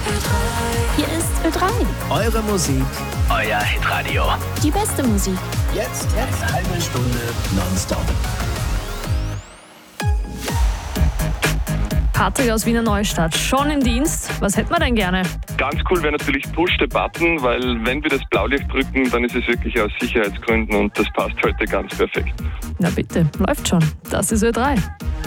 Hier ist Ö3. Eure Musik, Euer Hitradio. Die beste Musik. jetzt eine halbe Stunde nonstop. Patrick aus Wiener Neustadt, schon im Dienst. Was hätten wir denn gerne? Ganz cool wäre natürlich Push the Button, weil wenn wir das Blaulicht drücken, dann ist es wirklich aus Sicherheitsgründen und das passt heute ganz perfekt. Na bitte, läuft schon. Das ist Ö3.